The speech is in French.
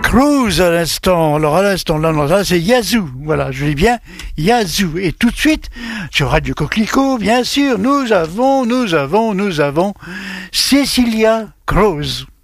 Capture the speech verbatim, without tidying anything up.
Cruz à l'instant. Alors à l'instant, là, là c'est Yazoo. Voilà, je dis bien Yazoo. Et tout de suite, sur Radio Coquelicot, bien sûr, nous avons, nous avons, nous avons Cecilia Cruz.